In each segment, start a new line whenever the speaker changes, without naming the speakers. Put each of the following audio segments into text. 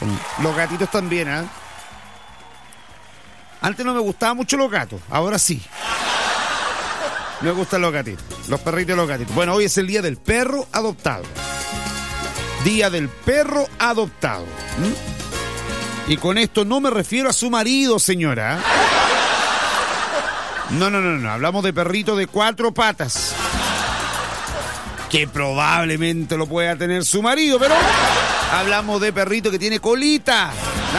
Los gatitos también, ¿eh? Antes no me gustaban mucho los gatos, ahora sí. Me gustan los gatitos, los perritos y los gatitos. Bueno, hoy es el día del perro adoptado. Día del perro adoptado. Y con esto no me refiero a su marido, señora. No. Hablamos de perrito de 4 patas. Que probablemente lo pueda tener su marido, pero hablamos de perrito que tiene colita.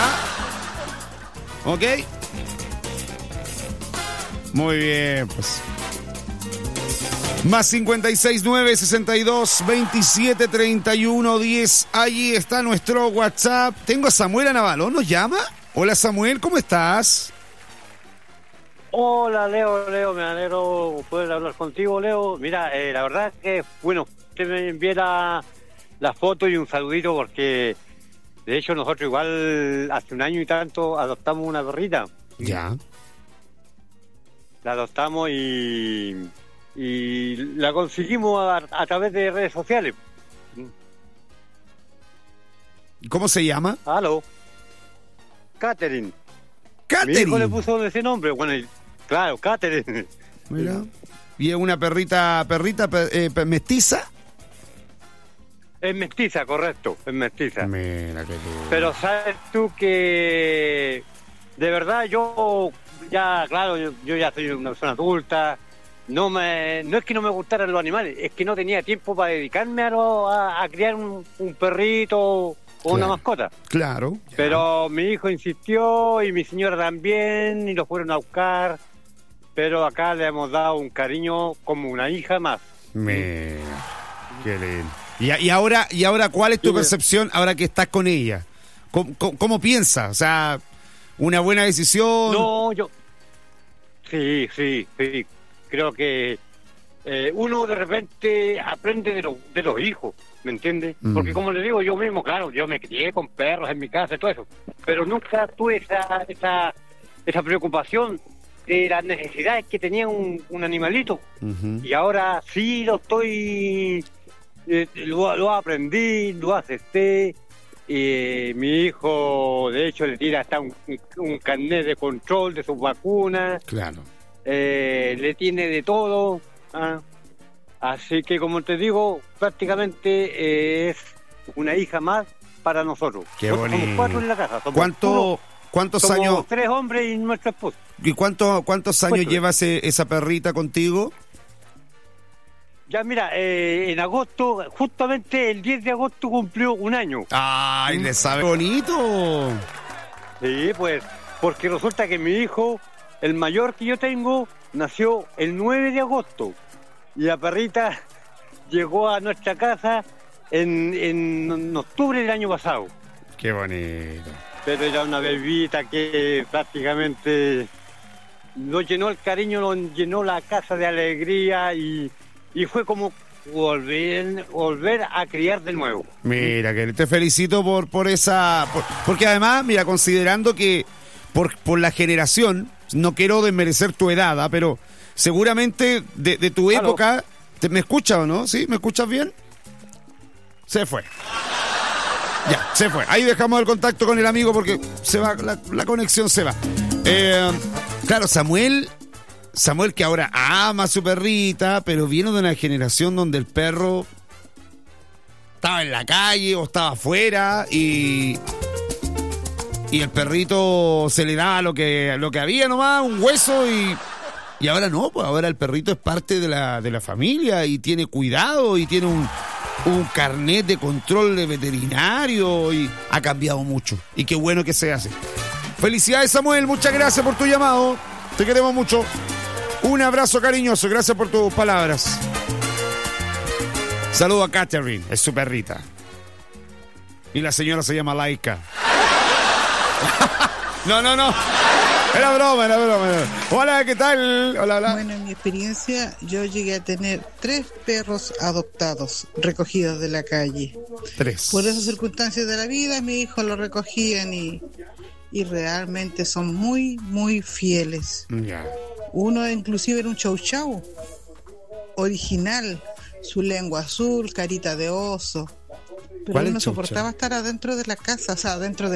¿No? ¿Ok? Muy bien, pues. Más 569-62-27-31-10. Allí está nuestro WhatsApp. Tengo a Samuel Anabalón, ¿nos llama? Hola Samuel, ¿cómo estás?
Hola Leo, me alegro poder hablar contigo, Leo. Mira, la verdad que, bueno, que me envié la foto y un saludito porque, de hecho, nosotros igual hace un año y tanto adoptamos una perrita.
Ya.
La adoptamos y la conseguimos a través de redes sociales.
¿Cómo se llama?
Aló. Catherine.
Catherine.
Mi hijo le puso ese nombre. Bueno, claro, Catherine.
Mira. ¿Y es una perrita mestiza?
Es mestiza, correcto, es mestiza.
Mira que tú.
Pero sabes tú que de verdad yo ya, claro, yo ya soy una persona adulta. No es que no me gustaran los animales, es que no tenía tiempo para dedicarme a criar un perrito o una mascota.
Claro.
Pero mi hijo insistió y mi señora también y lo fueron a buscar. Pero acá le hemos dado un cariño como una hija más.
Mira, qué lindo. Y ahora, ¿cuál es tu percepción ahora que estás con ella? ¿Cómo piensas? O sea, ¿una buena decisión?
No, Sí. Creo que uno de repente aprende de los hijos, ¿me entiendes? Porque como le digo yo mismo, claro, yo me crié con perros en mi casa y todo eso, pero nunca tuve esa preocupación de las necesidades que tenía un animalito. Y ahora sí lo estoy, lo aprendí, lo acepté. Mi hijo, de hecho, le tira hasta un carnet de control de sus vacunas.
Claro.
Le tiene de todo. Así que, como te digo, prácticamente es una hija más para nosotros.
Qué bonito.
Somos 4 en la casa.
¿Cuántos años?
3 hombres y nuestra esposa.
¿Y cuántos años lleva esa perrita contigo?
Ya mira, en agosto, justamente el 10 de agosto cumplió 1 año.
¡Ay, le sabe bonito!
Sí, pues, porque resulta que mi hijo, el mayor que yo tengo, nació el 9 de agosto. Y la perrita llegó a nuestra casa en octubre del año pasado.
¡Qué bonito!
Pero era una bebita que prácticamente nos llenó el cariño, nos llenó la casa de alegría y fue como volver a criar de nuevo.
Mira, que te felicito por esa... porque además, mira, considerando que por la generación, no quiero desmerecer tu edad, pero seguramente de tu época... ¿Me escuchas o no? ¿Sí? ¿Me escuchas bien? Se fue. Ya, se fue. Ahí dejamos el contacto con el amigo porque se va, la conexión se va. Claro, Samuel que ahora ama a su perrita, pero viene de una generación donde el perro estaba en la calle o estaba afuera y el perrito se le daba lo que había nomás, un hueso y ahora no, pues ahora el perrito es parte de la familia y tiene cuidado y tiene un carnet de control de veterinario y ha cambiado mucho. Y qué bueno que se hace. Felicidades, Samuel, muchas gracias por tu llamado. Te queremos mucho. Un abrazo cariñoso, gracias por tus palabras. Saludo a Catherine, es su perrita. Y la señora se llama Laika. No. Era broma. Hola, ¿qué tal? Hola.
Bueno, en mi experiencia, yo llegué a tener 3 perros adoptados, recogidos de la calle.
3.
Por esas circunstancias de la vida, mis hijos los recogían y realmente son muy, muy fieles.
Ya.
Uno inclusive era un chau chau, original, su lengua azul, carita de oso. Pero él no soportaba estar adentro de la casa, o sea, adentro